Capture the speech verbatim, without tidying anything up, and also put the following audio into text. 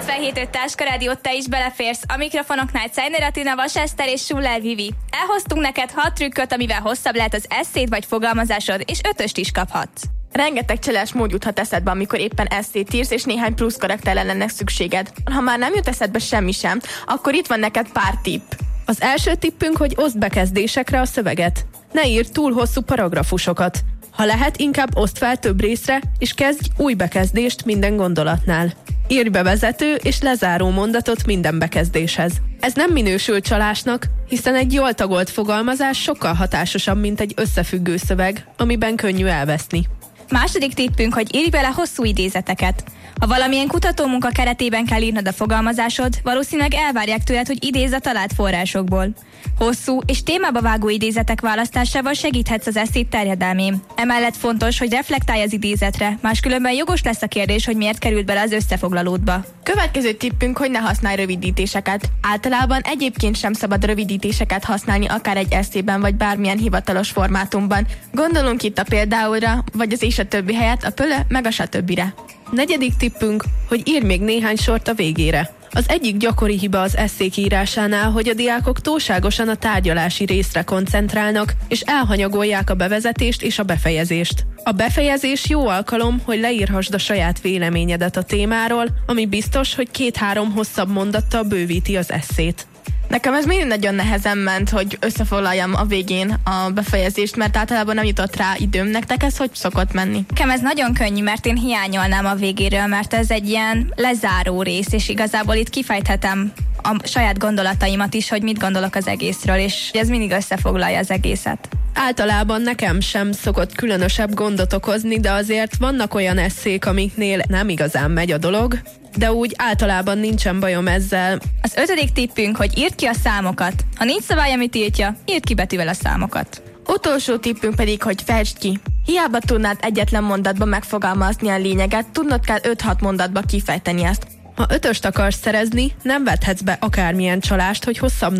kilencvenhét öt Táska Rádiót te is beleférsz. A mikrofonoknál Czajner Attila, Vas Eszter és Schuller Vivi. Elhoztunk neked hat trükköt, amivel hosszabb lehet az eszéd vagy fogalmazásod, és ötöst is kaphatsz. Rengeteg cselás mód juthat eszedbe, amikor éppen eszét írsz, és néhány plusz karakterre lenne szükséged. Ha már nem jut eszedbe semmi sem, akkor itt van neked pár tipp. Az első tippünk, hogy oszd bekezdésekre a szöveget. Ne írd túl hosszú paragrafusokat. Ha lehet, inkább oszd fel több részre, és kezdj új bekezdést minden gondolatnál. Írj bevezető és lezáró mondatot minden bekezdéshez. Ez nem minősül csalásnak, hiszen egy jól tagolt fogalmazás sokkal hatásosabb, mint egy összefüggő szöveg, amiben könnyű elveszni. Második tippünk, hogy írj bele hosszú idézeteket. Ha valamilyen kutatómunka keretében kell írnod a fogalmazásod, valószínűleg elvárják tőled, hogy idézz a talált forrásokból. Hosszú és témába vágó idézetek választásával segíthetsz az eszéd terjedelmén. Emellett fontos, hogy reflektálj az idézetre, máskülönben jogos lesz a kérdés, hogy miért került bele az összefoglalódba. Következő tippünk, hogy ne használj rövidítéseket. Általában egyébként sem szabad rövidítéseket használni akár egy eszében vagy bármilyen hivatalos formátumban. Gondolunk itt a példáulra, vagy az és a többi helyett a pöle, meg a satöbbire. Negyedik tippünk, hogy írj még néhány sort a végére. Az egyik gyakori hiba az esszék írásánál, hogy a diákok túlságosan a tárgyalási részre koncentrálnak, és elhanyagolják a bevezetést és a befejezést. A befejezés jó alkalom, hogy leírhassd a saját véleményedet a témáról, ami biztos, hogy két-három hosszabb mondattal bővíti az esszét. Nekem ez mindig nagyon nehezen ment, hogy összefoglaljam a végén a befejezést, mert általában nem jutott rá időm. Nektek ez hogy szokott menni? Nekem ez nagyon könnyű, mert én hiányolnám a végéről, mert ez egy ilyen lezáró rész, és igazából itt kifejthetem a saját gondolataimat is, hogy mit gondolok az egészről, és ez mindig összefoglalja az egészet. Általában nekem sem szokott különösebb gondot okozni, de azért vannak olyan esszék, amiknél nem igazán megy a dolog, de úgy általában nincsen bajom ezzel. Az ötödik tippünk, hogy írd ki a számokat. Ha nincs szabály, amit tiltja, írd ki betűvel a számokat. Utolsó tippünk pedig, hogy fejtsd ki. Hiába tudnád egyetlen mondatban megfogalmazni a lényeget, tudnod kell öt-hat mondatba kifejteni ezt. Ha ötöst akarsz szerezni, nem vethetsz be akármilyen csalást, hogy hosszabb